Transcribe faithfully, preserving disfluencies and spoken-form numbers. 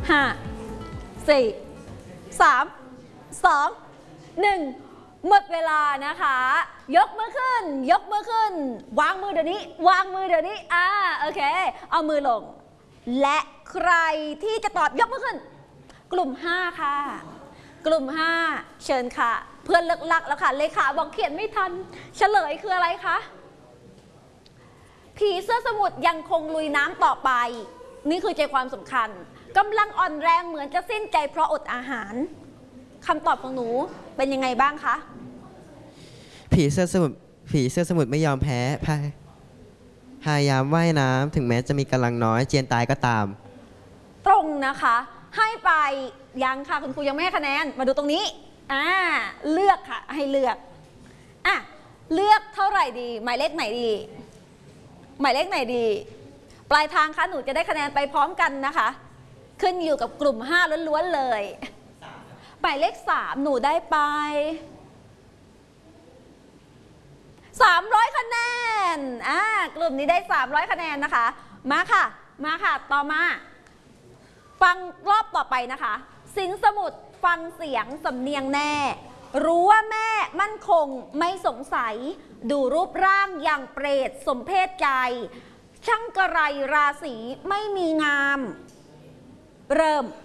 ห้าสี่สามสองหนึ่งหมดเวลานะคะยกมือขึ้นยกมือขึ้นวางมือเดี๋ยวนี้วางมือเดี๋ยวนี้อ่าโอเคเอามือลงและใครที่จะตอบยกมือขึ้นกลุ่มห้าค่ะกลุ่มห้าเชิญค่ะเพื่อนเลิกลักแล้วค่ะเลขาบอกเขียนไม่ทันเฉลยคืออะไรคะผีเสื้อสมุทรยังคงลุยน้ำต่อไปนี่คือใจความสำคัญกำลังอ่อนแรงเหมือนจะสิ้นใจเพราะอดอาหารคำตอบของหนูเป็นยังไงบ้างคะผีเสื้อสมุทรผีเสื้อสมุทรไม่ยอมแพ้พยายามว่ายน้ำถึงแม้จะมีกำลังน้อยเจียนตายก็ตามตรงนะคะให้ไปยังค่ะคุณครูยังไม่ให้คะแนนมาดูตรงนี้อ่าเลือกค่ะให้เลือกอ่ะเลือกเท่าไหร่ดีหมายเลขไหนดีหมายเลขไหนดีปลายทางคะหนูจะได้คะแนนไปพร้อมกันนะคะขึ้นอยู่กับกลุ่มห้าล้วนๆเลยหมายเลขสามหนูได้ไปสามร้อยคะแนนอ่ากลุ่มนี้ได้สามร้อยคะแนนนะคะมาค่ะมาค่ะต่อมาฟังรอบต่อไปนะคะสินสมุทรฟังเสียงสำเนียงแน่รู้ว่าแม่มั่นคงไม่สงสัยดูรูปร่างอย่างเปรตสมเพศใจช่างกระไรราศีไม่มีงามเริ่ม